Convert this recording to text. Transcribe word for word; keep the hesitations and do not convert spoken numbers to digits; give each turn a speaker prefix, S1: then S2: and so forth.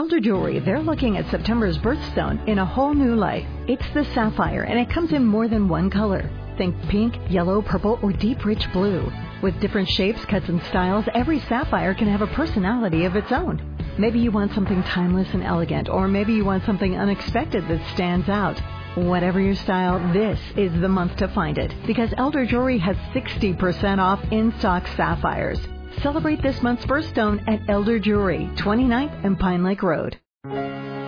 S1: Elder Jewelry, they're looking at September's birthstone in a whole new light. It's the sapphire, and it comes in more than one color. Think pink, yellow, purple, or deep rich blue. With different shapes, cuts, and styles, every sapphire can have a personality of its own. Maybe you want something timeless and elegant, or maybe you want something unexpected that stands out. Whatever your style, this is the month to find it, because Elder Jewelry has sixty percent off in-stock sapphires. Celebrate this month's birthstone at Elder Jewelry, twenty-ninth and Pine Lake Road.